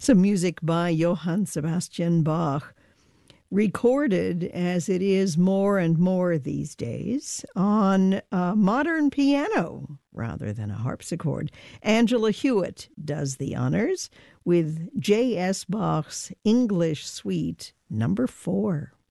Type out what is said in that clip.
Some music by Johann Sebastian Bach, recorded as it is more and more these days on a modern piano rather than a harpsichord. Angela Hewitt does the honors with J.S. Bach's English Suite No. 4.